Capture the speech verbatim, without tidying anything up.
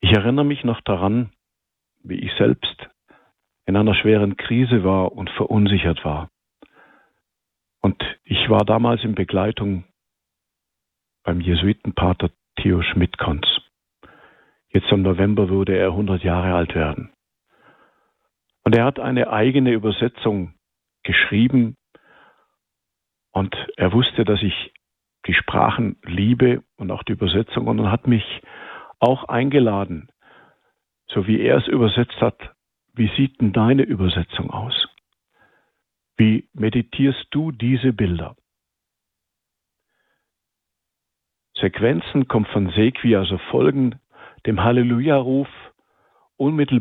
Ich erinnere mich noch daran, wie ich selbst in einer schweren Krise war und verunsichert war. Und ich war damals in Begleitung beim Jesuitenpater Theo Schmidtkonz. Jetzt im November würde er hundert Jahre alt werden. Und er hat eine eigene Übersetzung geschrieben und er wusste, dass ich die Sprachen liebe und auch die Übersetzung und hat mich auch eingeladen, so wie er es übersetzt hat. Wie sieht denn deine Übersetzung aus? Wie meditierst du diese Bilder? Sequenzen kommt von Sequi, also Folgen dem Halleluja-Ruf unmittelbar